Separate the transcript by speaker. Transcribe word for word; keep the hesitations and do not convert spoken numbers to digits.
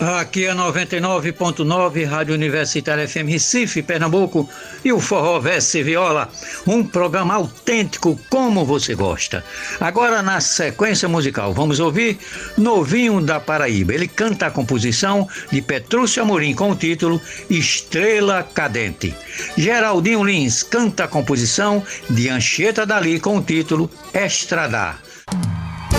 Speaker 1: Aqui é noventa e nove ponto nove, Rádio Universitária F M Recife, Pernambuco, e o Forró Verso e Viola, um programa autêntico como você gosta. Agora, na sequência musical, vamos ouvir Novinho da Paraíba. Ele canta a composição de Petrúcio Amorim com o título Estrela Cadente. Geraldinho Lins canta a composição de Anchieta Dali com o título Estradar.